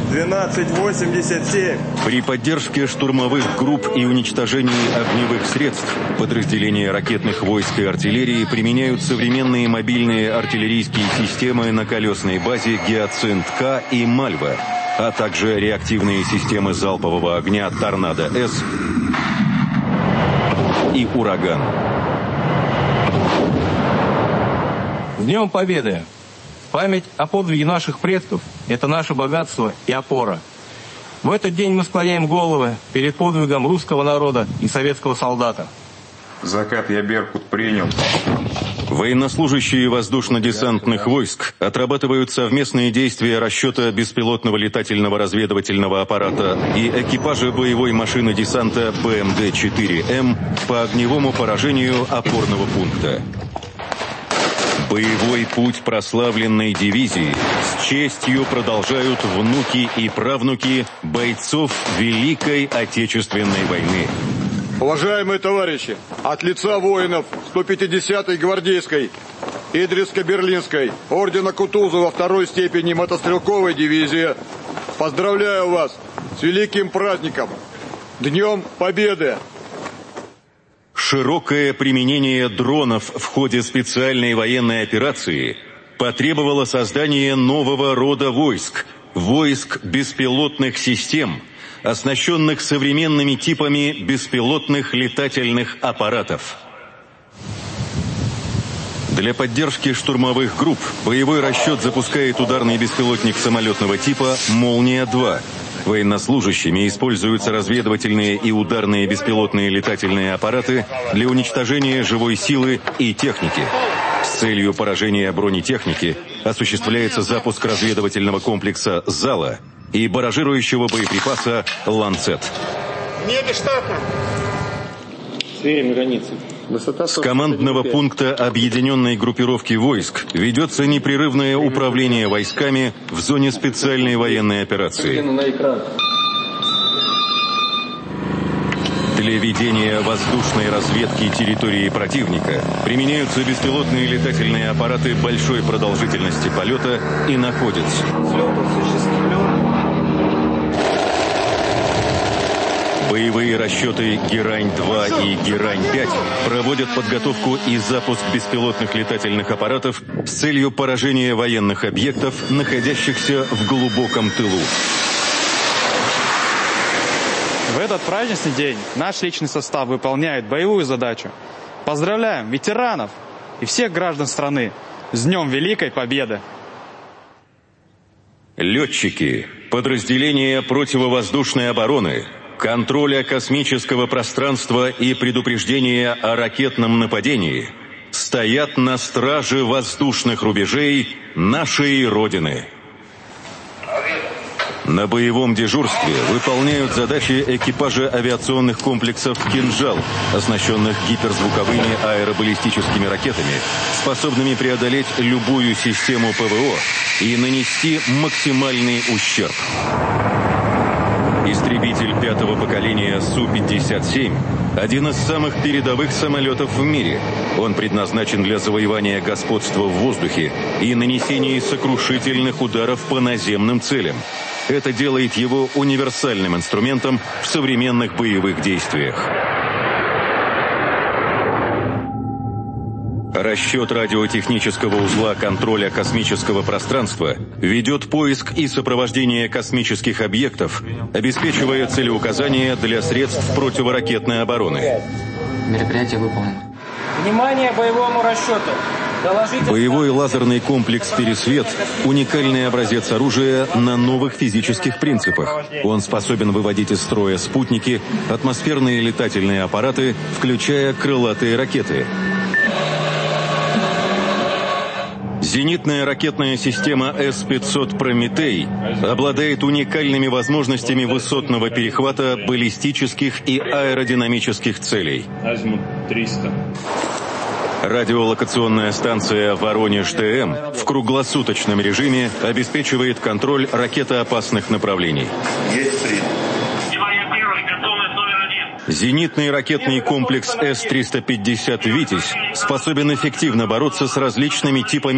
1287. При поддержке штурмовых групп и уничтожении огневых средств подразделения ракетных войск и артиллерии применяют современные мобильные артиллерийские системы на колесной базе «Гиацинт-К» и «Мальва», а также реактивные системы залпового огня «Торнадо-С» и «Ураган». С Днем Победы! Память о подвиге наших предков – это наше богатство и опора. В этот день мы склоняем головы перед подвигом русского народа и советского солдата. Закат я Беркут принял. Военнослужащие воздушно-десантных войск отрабатывают совместные действия расчета беспилотного летательного разведывательного аппарата и экипажа боевой машины десанта БМД-4М по огневому поражению опорного пункта. Боевой путь прославленной дивизии с честью продолжают внуки и правнуки бойцов Великой Отечественной войны. Уважаемые товарищи, от лица воинов 150-й гвардейской Идриско-Берлинской ордена Кутузова второй степени мотострелковой дивизии поздравляю вас с великим праздником, Днем Победы! Широкое применение дронов в ходе специальной военной операции потребовало создания нового рода войск – войск беспилотных систем, оснащенных современными типами беспилотных летательных аппаратов. Для поддержки штурмовых групп боевой расчет запускает ударный беспилотник самолетного типа «Молния-2». Военнослужащими используются разведывательные и ударные беспилотные летательные аппараты для уничтожения живой силы и техники. С целью поражения бронетехники осуществляется запуск разведывательного комплекса «Зала» и барражирующего боеприпаса «Ланцет». В небе штатно. Сверим границы. С командного пункта объединенной группировки войск ведется непрерывное управление войсками в зоне специальной военной операции. Для ведения воздушной разведки территории противника применяются беспилотные летательные аппараты большой продолжительности полета и находятся. Боевые расчеты «Герань-2» и «Герань-5» проводят подготовку и запуск беспилотных летательных аппаратов с целью поражения военных объектов, находящихся в глубоком тылу. В этот праздничный день наш личный состав выполняет боевую задачу. Поздравляем ветеранов и всех граждан страны с Днем Великой Победы! Летчики, подразделения противовоздушной обороны, контроля космического пространства и предупреждения о ракетном нападении стоят на страже воздушных рубежей нашей Родины. На боевом дежурстве выполняют задачи экипажа авиационных комплексов «Кинжал», оснащенных гиперзвуковыми аэробаллистическими ракетами, способными преодолеть любую систему ПВО и нанести максимальный ущерб. Истребитель пятого поколения Су-57 – один из самых передовых самолетов в мире. Он предназначен для завоевания господства в воздухе и нанесения сокрушительных ударов по наземным целям. Это делает его универсальным инструментом в современных боевых действиях. Расчет радиотехнического узла контроля космического пространства ведет поиск и сопровождение космических объектов, обеспечивая целеуказания для средств противоракетной обороны. Мероприятие выполнено. Внимание боевому расчету. Боевой лазерный комплекс «Пересвет» – уникальный образец оружия на новых физических принципах. Он способен выводить из строя спутники, атмосферные летательные аппараты, включая крылатые ракеты. Зенитная ракетная система С-500 «Прометей» обладает уникальными возможностями высотного перехвата баллистических и аэродинамических целей. Азимут-300. Радиолокационная станция «Воронеж-ТМ» в круглосуточном режиме обеспечивает контроль ракетоопасных направлений. Есть принят. Зенитный ракетный комплекс С-350 «Витязь» способен эффективно бороться с различными типами